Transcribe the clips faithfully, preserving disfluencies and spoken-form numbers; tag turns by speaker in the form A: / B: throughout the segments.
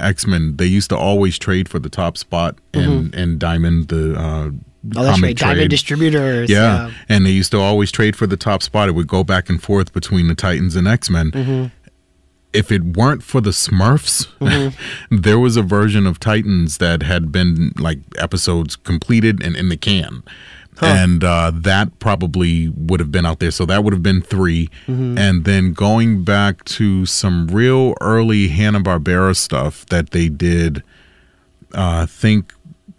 A: X-Men, they used to always trade for the top spot, and,
B: Mm-hmm.
A: and Diamond, the uh,
B: Oh, that's
A: comic
B: right. Diamond
A: trade.
B: Distributors.
A: Yeah.
B: Yeah.
A: And they used to always trade for the top spot. It would go back and forth between the Titans and X-Men.
B: Mm-hmm.
A: If it weren't for the Smurfs,
B: Mm-hmm.
A: there was a version of Titans that had been like episodes completed and in the can.
B: Huh.
A: And uh, that probably would have been out there. So that would have been three.
B: Mm-hmm.
A: And then going back to some real early Hanna-Barbera stuff that they did, uh, I think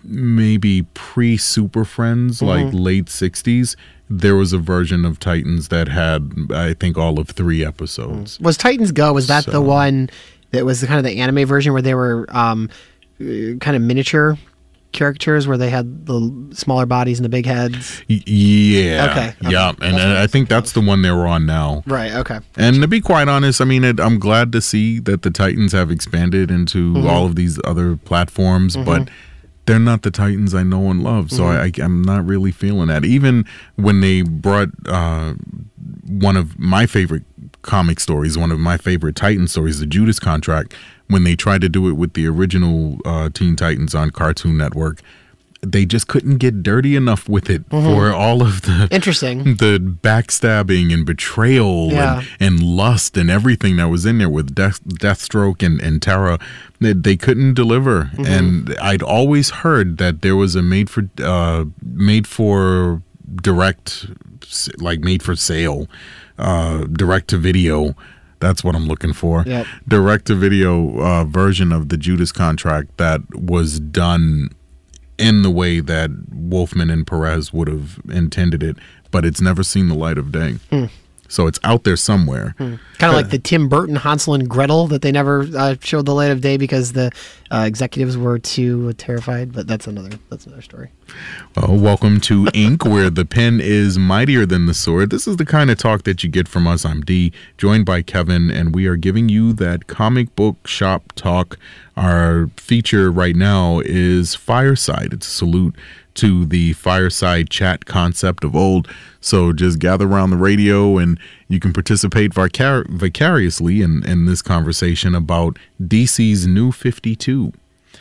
A: maybe pre-Super Friends, like
B: Mm-hmm.
A: late sixties, there was a version of Titans that had, I think, all of three episodes.
B: Was Titans Go, was that the
A: So-
B: one that was the kind of the anime version where they were um, uh, kind of miniature characters where they had the smaller bodies and the big heads?
A: Y- Yeah.
B: Okay, okay.
A: Yeah. And
B: That's
A: I I think that's the one they're on now.
B: Right, okay.
A: And to be quite honest, I mean, it, I'm glad to see that the Titans have expanded into
B: Mm-hmm.
A: all of these other platforms, but they're not the Titans I know and love. So
B: Mm-hmm.
A: I, I'm not really feeling that. Even when they brought uh, one of my favorite comic stories, one of my favorite Titan stories, the Judas Contract, when they tried to do it with the original uh, Teen Titans on Cartoon Network, they just couldn't get dirty enough with it for all of the
B: Interesting.
A: the backstabbing and betrayal
B: Yeah.
A: and, and lust and everything that was in there with Death, Deathstroke and, and Terra. They, they couldn't deliver.
B: Mm-hmm.
A: And I'd always heard that there was a made for uh, made for direct, like made for sale, uh, direct to video. That's what I'm looking for.
B: Yep.
A: Direct to video uh, version of the Judas Contract that was done in the way that Wolfman and Perez would have intended it, but it's never seen the light of day. So it's out there somewhere.
B: Kind of like the Tim Burton Hansel and Gretel that they never uh, showed the light of day because the uh, executives were too terrified. But that's another that's another story.
A: Well, welcome to Ink, where the pen is mightier than the sword. This is the kind of talk that you get from us. I'm D, joined by Kevin, and we are giving you that comic book shop talk. Our feature right now is Fireside. It's a salute to the fireside chat concept of old. So just gather around the radio and you can participate vicar- vicariously in, in this conversation about D C's New fifty-two.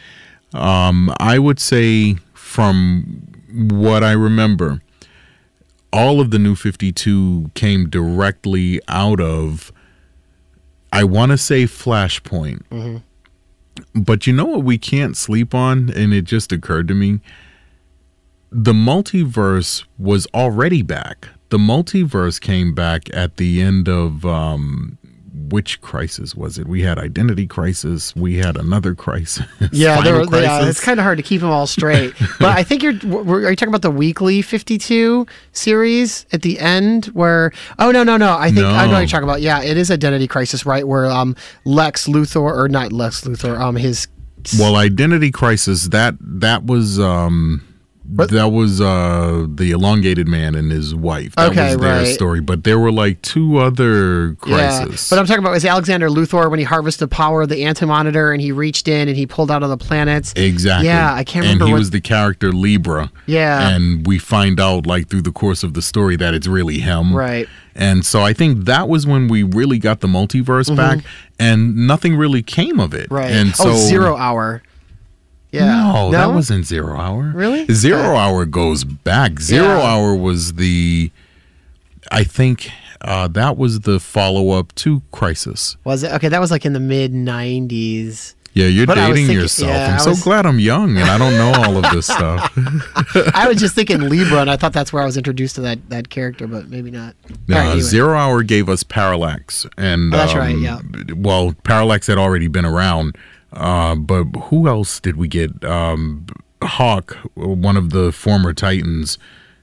A: Um, I would say from what I remember, all of the New fifty-two came directly out of, I want to say, Flashpoint.
B: Mm-hmm.
A: But you know what we can't sleep on? And it just occurred to me. The multiverse was already back. The multiverse came back at the end of, um, which crisis was it? We had Identity Crisis. We had another crisis.
B: Yeah,
A: Final
B: they were, yeah,
A: Crisis.
B: it's kind of hard to keep them all straight. But I think you're. w- Are you talking about the weekly fifty-two series at the end? Where? Oh no, no, no. I think I know
A: No.
B: what you're talking about. Yeah, it is Identity Crisis, right? Where um Lex Luthor or not Lex Luthor um his.
A: Well, Identity Crisis, that that was um
B: What?
A: that was uh the elongated man and his wife. That
B: Okay,
A: was their
B: right.
A: story. But there were like two other
B: Yeah,
A: crises.
B: but I'm talking about was Alexander Luthor when he harvested the power of the Anti-Monitor and he reached in and he pulled out of the planets.
A: Exactly.
B: Yeah, I can't
A: And
B: remember
A: he
B: what-
A: was the character Libra.
B: Yeah.
A: And we find out like through the course of the story that it's really him.
B: Right.
A: And so I think that was when we really got the multiverse back, and nothing really came of it.
B: Mm-hmm. Right.
A: And so
B: oh, Zero Hour. Yeah.
A: No, that wasn't Zero Hour.
B: Really?
A: Zero
B: Uh,
A: Hour goes back. Zero
B: Yeah.
A: Hour was the, I think uh, that was the follow up to Crisis.
B: Was it? Okay, that was like in the mid nineties.
A: Yeah, you're
B: But I was
A: dating
B: thinking-
A: yourself.
B: yeah,
A: I'm
B: I
A: so
B: was-
A: glad I'm young and I don't know all of this stuff.
B: I was just thinking Libra, and I thought that's where I was introduced to that, that character, but maybe not.
A: No,
B: All right, anyway.
A: Zero Hour gave us Parallax, and
B: Oh, that's
A: um,
B: right, yeah.
A: Well, Parallax had already been around, uh, but who else did we get? Um, Hawk, one of the former Titans.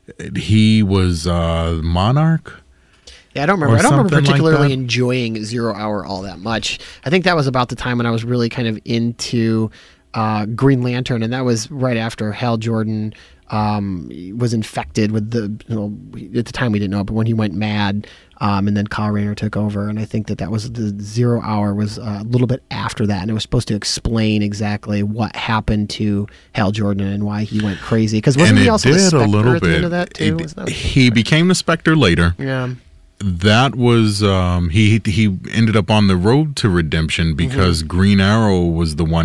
A: He was uh, Monarch.
B: Yeah, I don't remember.
A: or
B: I don't remember
A: something like
B: particularly
A: that.
B: enjoying Zero Hour all that much. I think that was about the time when I was really kind of into uh, Green Lantern, and that was right after Hal Jordan um, was infected with the. You know, at the time we didn't know, but when he went mad, um, and then Kyle Rayner took over, and I think that that was the Zero Hour was uh, a little bit after that, and it was supposed to explain exactly what happened to Hal Jordan and why he went crazy. Because wasn't
A: and
B: he
A: it
B: also the
A: did a
B: Spectre
A: little
B: at the
A: bit.
B: end of that too?
A: It-
B: Wasn't that-
A: he became the Spectre later.
B: yeah.
A: That was um, he. He ended up on the road to redemption because Green Arrow was the one